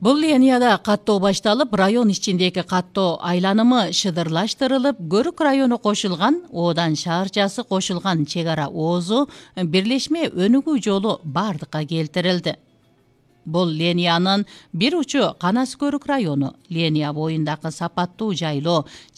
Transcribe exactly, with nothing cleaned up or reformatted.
Бул линияда каттоо башталып, район ичиндеги каттоо айланымы шыдырлаштырылып, Көрүк району кошулган, Одан шаарчасы кошулган чек ара оозу бирлешме өнүгүү жолу бардыкка келтирилди. Бул линиянын бир учу Канас Көрүк району, линия боюндагы сапаттуу жайлоо